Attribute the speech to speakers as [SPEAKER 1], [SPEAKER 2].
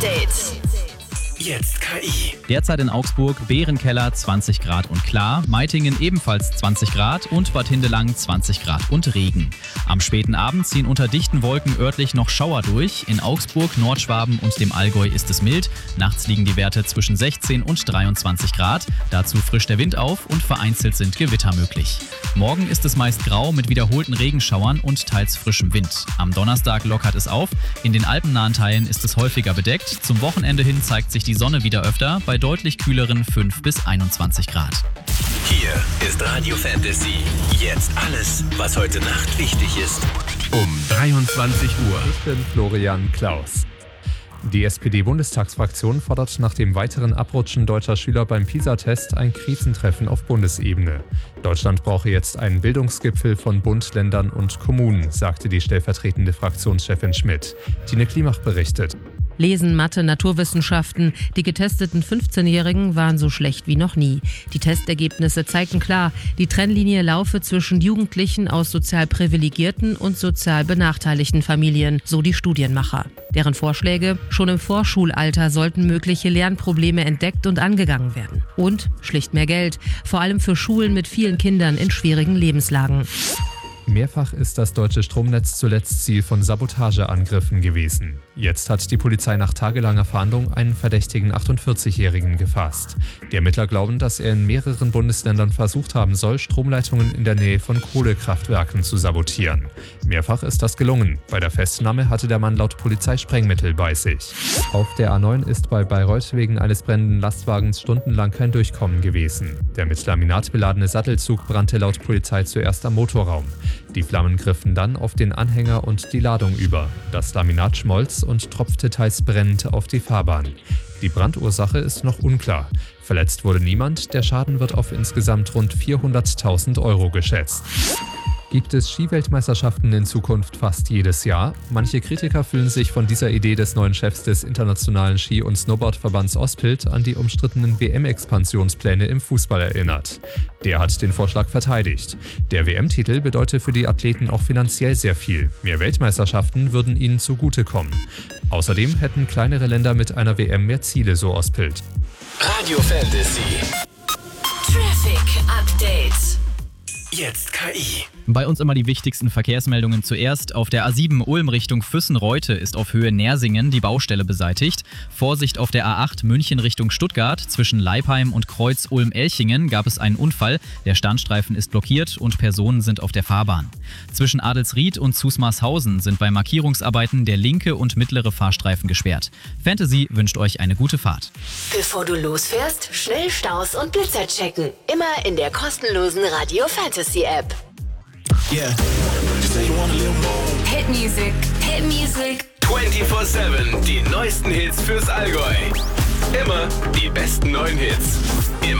[SPEAKER 1] Update.
[SPEAKER 2] Jetzt KI.
[SPEAKER 3] Derzeit in Augsburg, Bärenkeller 20 Grad und klar, Meitingen ebenfalls 20 Grad und Bad Hindelang 20 Grad und Regen. Am späten Abend ziehen unter dichten Wolken örtlich noch Schauer durch. In Augsburg, Nordschwaben und dem Allgäu ist es mild. Nachts liegen die Werte zwischen 16 und 23 Grad. Dazu frischt der Wind auf und vereinzelt sind Gewitter möglich. Morgen ist es meist grau mit wiederholten Regenschauern und teils frischem Wind. Am Donnerstag lockert es auf. In den alpennahen Teilen ist es häufiger bedeckt. Zum Wochenende hin zeigt sich die Sonne wieder öfter bei deutlich kühleren 5 bis 21 Grad.
[SPEAKER 2] Hier ist Radio Fantasy. Jetzt alles, was heute Nacht wichtig ist. Um 23 Uhr.
[SPEAKER 4] Ich bin Florian Klaus. Die SPD-Bundestagsfraktion fordert nach dem weiteren Abrutschen deutscher Schüler beim PISA-Test ein Krisentreffen auf Bundesebene. Deutschland brauche jetzt einen Bildungsgipfel von Bund, Ländern und Kommunen, sagte die stellvertretende Fraktionschefin Schmidt. Tine Klimach berichtet.
[SPEAKER 5] Lesen, Mathe, Naturwissenschaften. Die getesteten 15-Jährigen waren so schlecht wie noch nie. Die Testergebnisse zeigten klar, die Trennlinie laufe zwischen Jugendlichen aus sozial privilegierten und sozial benachteiligten Familien, so die Studienmacher. Deren Vorschläge: schon im Vorschulalter sollten mögliche Lernprobleme entdeckt und angegangen werden. Und schlicht mehr Geld, vor allem für Schulen mit vielen Kindern in schwierigen Lebenslagen.
[SPEAKER 4] Mehrfach ist das deutsche Stromnetz zuletzt Ziel von Sabotageangriffen gewesen. Jetzt hat die Polizei nach tagelanger Fahndung einen verdächtigen 48-Jährigen gefasst. Die Ermittler glauben, dass er in mehreren Bundesländern versucht haben soll, Stromleitungen in der Nähe von Kohlekraftwerken zu sabotieren. Mehrfach ist das gelungen. Bei der Festnahme hatte der Mann laut Polizei Sprengmittel bei sich. Auf der A9 ist bei Bayreuth wegen eines brennenden Lastwagens stundenlang kein Durchkommen gewesen. Der mit Laminat beladene Sattelzug brannte laut Polizei zuerst am Motorraum. Die Flammen griffen dann auf den Anhänger und die Ladung über. Das Laminat schmolz und tropfte teils brennend auf die Fahrbahn. Die Brandursache ist noch unklar. Verletzt wurde niemand, der Schaden wird auf insgesamt rund 400.000 € geschätzt. Gibt es Skiweltmeisterschaften in Zukunft fast jedes Jahr? Manche Kritiker fühlen sich von dieser Idee des neuen Chefs des internationalen Ski- und Snowboardverbands Ospelt an die umstrittenen WM-Expansionspläne im Fußball erinnert. Der hat den Vorschlag verteidigt. Der WM-Titel bedeutet für die Athleten auch finanziell sehr viel. Mehr Weltmeisterschaften würden ihnen zugutekommen. Außerdem hätten kleinere Länder mit einer WM mehr Ziele, so Ospelt.
[SPEAKER 2] Radio Fantasy.
[SPEAKER 1] Traffic Update.
[SPEAKER 2] Jetzt KI.
[SPEAKER 3] Bei uns immer die wichtigsten Verkehrsmeldungen zuerst. Auf der A7 Ulm Richtung Füssen-Reute ist auf Höhe Nersingen die Baustelle beseitigt. Vorsicht auf der A8 München Richtung Stuttgart. Zwischen Leipheim und Kreuz Ulm-Elchingen gab es einen Unfall. Der Standstreifen ist blockiert und Personen sind auf der Fahrbahn. Zwischen Adelsried und Zusmarshausen sind bei Markierungsarbeiten der linke und mittlere Fahrstreifen gesperrt. Fantasy wünscht euch eine gute Fahrt.
[SPEAKER 1] Bevor du losfährst, schnell Staus und Blitzer checken. Immer in der kostenlosen Radio Fantasy App.
[SPEAKER 2] Yeah. You say you wanna live more.
[SPEAKER 1] Hit Music. Hit Music.
[SPEAKER 2] 24/7. Die neuesten Hits fürs Allgäu. Immer die besten neuen Hits. Im